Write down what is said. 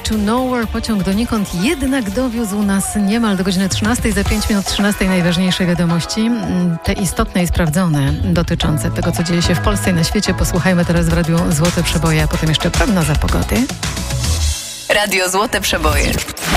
to Nowhere, pociąg donikąd jednak dowiózł nas niemal do godziny 13, za 5 minut 13 najważniejsze wiadomości, te istotne i sprawdzone, dotyczące tego, co dzieje się w Polsce i na świecie. Posłuchajmy teraz w Radiu Złote Przeboje, a potem jeszcze prognoza pogody. Radio Złote Przeboje.